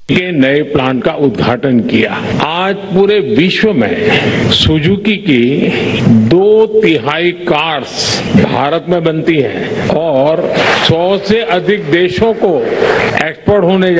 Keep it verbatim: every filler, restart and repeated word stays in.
के नए प्लांट का उद्घाटन किया। आज पूरे विश्व में सुजुकी की दो तिहाई कार्स भारत में बनती हैं और सौ से अधिक देशों को एक्सपोर्ट होने